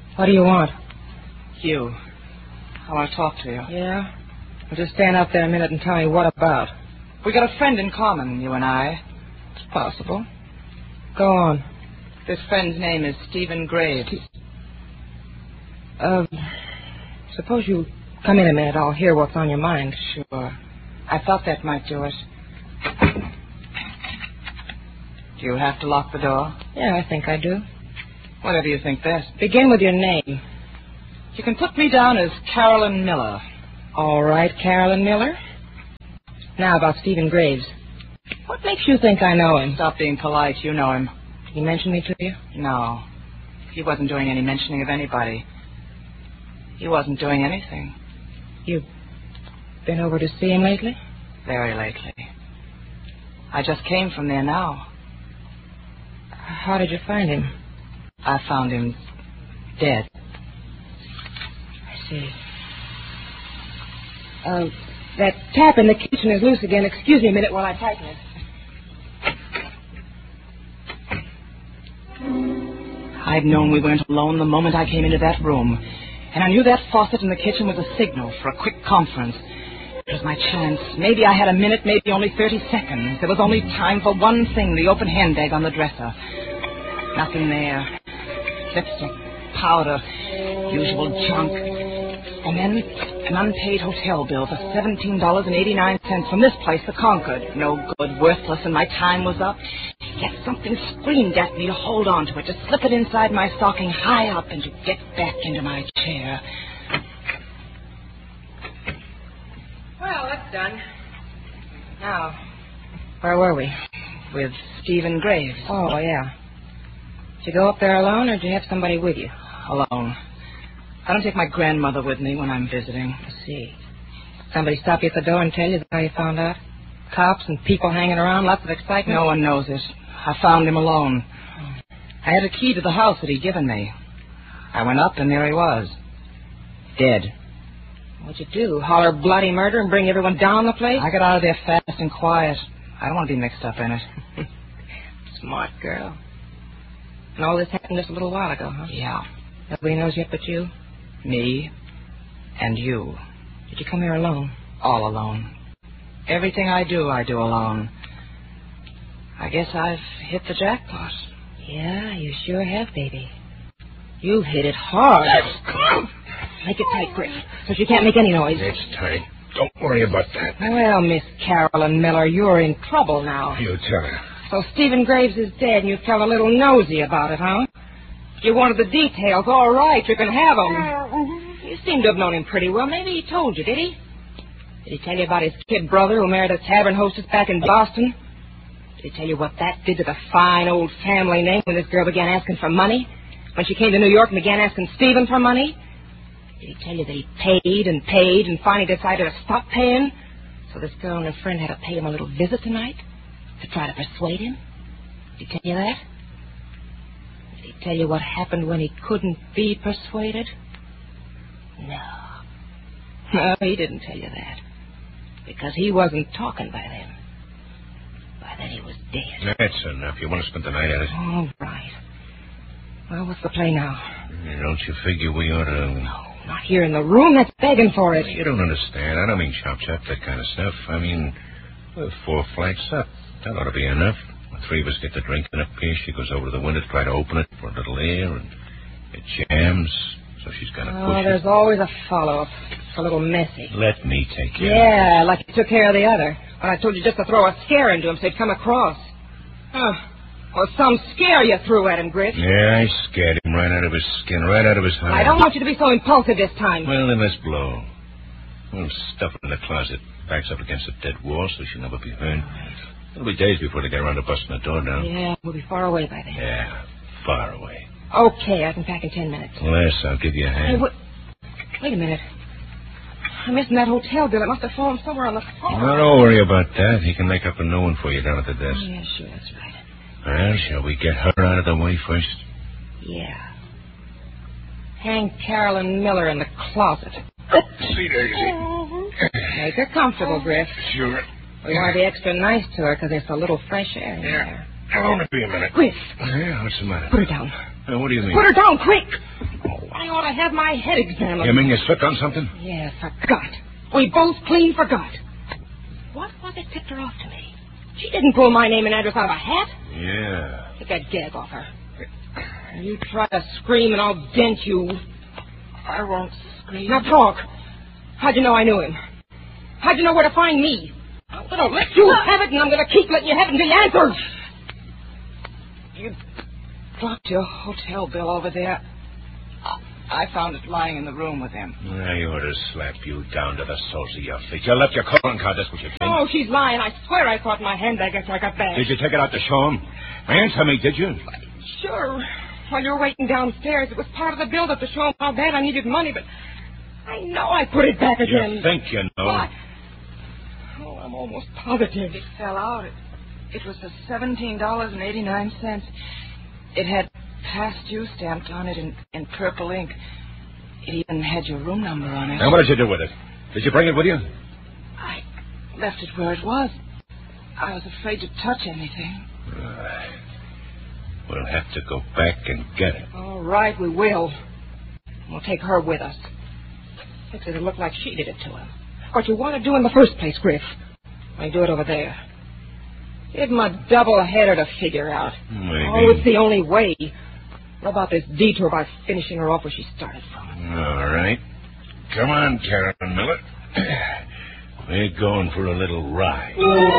What do you want? You. I want to talk to you. Yeah? Well, just stand up there a minute and tell me what about. We got a friend in common, you and I. It's possible. Go on. This friend's name is Stephen Graves. Suppose you come in a minute. I'll hear what's on your mind. Sure. I thought that might do it. Do you have to lock the door? Yeah, I think I do. Whatever you think best. Begin with your name. You can put me down as Carolyn Miller. All right, Carolyn Miller. Now about Stephen Graves. What makes you think I know him? Stop being polite. You know him. Did he mention me to you? No. He wasn't doing any mentioning of anybody. He wasn't doing anything. You've been over to see him lately? Very lately. I just came from there now. How did you find him? I found him dead. I see. That tap in the kitchen is loose again. Excuse me a minute while I tighten it. I'd known we weren't alone the moment I came into that room. And I knew that faucet in the kitchen was a signal for a quick conference. It was my chance. Maybe I had a minute, maybe only 30 seconds. There was only time for one thing, the open handbag on the dresser. Nothing there. Lipstick, powder, usual junk. And then an unpaid hotel bill for $17.89 from this place, the Concord. No good, worthless, and my time was up. Yet something screamed at me to hold on to it, to slip it inside my stocking high up and to get back into my chair. Well, that's done. Now, where were we? With Stephen Graves. Oh, yeah. Did you go up there alone, or did you have somebody with you? Alone. I don't take my grandmother with me when I'm visiting. I see. Somebody stop you at the door and tell you how you found out? Cops and people hanging around, lots of excitement? No one knows it. I found him alone. I had a key to the house that he'd given me. I went up, and there he was. Dead. What'd you do? Holler bloody murder and bring everyone down the place? I got out of there fast and quiet. I don't want to be mixed up in it. Smart girl. And all this happened just a little while ago, huh? Yeah. Nobody knows yet but you? Me and you. Did you come here alone? All alone. Everything I do alone. I guess I've hit the jackpot. Yeah, you sure have, baby. You've hit it hard. Make it tight, Griff, so she can't make any noise. It's tight. Don't worry about that. Well, Miss Carolyn Miller, you're in trouble now. You tell her. So Stephen Graves is dead, and you felt a little nosy about it, huh? You wanted the details. All right, you can have them. You seem to have known him pretty well. Maybe he told you, did he? Did he tell you about his kid brother who married a tavern hostess back in Boston? Did he tell you what that did to the fine old family name when this girl began asking for money? When she came to New York and began asking Stephen for money? Did he tell you that he paid and finally decided to stop paying? So this girl and her friend had to pay him a little visit tonight to try to persuade him? Did he tell you that? Did he tell you what happened when he couldn't be persuaded? No, he didn't tell you that. Because he wasn't talking by then. By then he was dead. That's enough. You want to spend the night at it? All right. Well, what's the play now? Don't you figure we ought to... No, not here in the room. That's begging for it. You don't understand. I don't mean chop-chop, that kind of stuff. I mean, 4 flights up. That ought to be enough. The 3 of us get the drinking up here. She goes over to the window to try to open it for a little air, and it jams, so she's got to push it. There's always a follow-up. It's a little messy. Let me take care of it. Yeah, like you took care of the other. When I told you just to throw a scare into him so he'd come across. Well, some scare you threw at him, Griff. Yeah, I scared him right out of his skin, right out of his hide. I don't want you to be so impulsive this time. Well, then let's blow. We'll stuff it in the closet. Backs up against a dead wall so she'll never be heard. It'll be days before they get around to busting the door down. Yeah, we'll be far away by then. Yeah, far away. Okay, I can pack in 10 minutes. Les, I'll give you a hand. Hey, wait a minute. I'm missing that hotel bill. It must have fallen somewhere on the floor. Well, don't worry about that. He can make up a new one for you down at the desk. Oh, yeah, sure, that's right. Well, shall we get her out of the way first? Yeah. Hang Carolyn Miller in the closet. See, Daisy. Make her comfortable, Griff. Sure. We want to be extra nice to her because there's a little fresh air in there. I'll only be a minute. Griff. Yeah, what's the matter? Put her down. What do you mean? Put her down, quick. Oh, I ought to have my head examined. You mean you slipped on something? Yeah, forgot. We both clean forgot. What was it tipped her off to me? She didn't pull my name and address out of a hat. Yeah. Take that gag off her. You try to scream and I'll dent you. I won't scream. Now talk. How'd you know I knew him? How'd you know where to find me? I'm going to let you have it, and I'm going to keep letting you have it until you answer. You dropped your hotel bill over there. I found it lying in the room with him. I ought to slap you down to the soles of your feet. You left your calling card, that's what you think. Oh, she's lying. I swear I saw it in my handbag after I got back. Did you take it out to show him? Answer me, did you? Sure. While you were waiting downstairs, it was part of the build-up to show him how bad I needed money, but I know I put it back again. You think you know. What? Oh, I'm almost positive. It fell out. It was for $17.89. It had past due stamped on it in purple ink. It even had your room number on it. Now, what did you do with it? Did you bring it with you? I left it where it was. I was afraid to touch anything. We'll have to go back and get it. All right, we will. We'll take her with us. Fix it to look like she did it to him. What you want to do in the first place, Griff. Why do it over there? Give him a double-header to figure out. Maybe. Oh, it's the only way. What about this detour by finishing her off where she started from? All right. Come on, Karen Miller. We're going for a little ride.